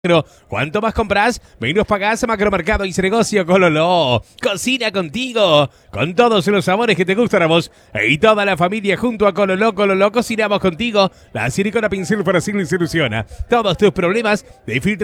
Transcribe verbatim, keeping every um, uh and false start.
Pero, ¿cuánto más compras? Menos pagás a Macromercado y negocio Cololó. Cocina contigo, con todos los sabores que te gustan a vos. Y toda la familia junto a Cololó, Cololó, cocinamos contigo. La silicona pincel fácil y soluciona todos tus problemas de filtro.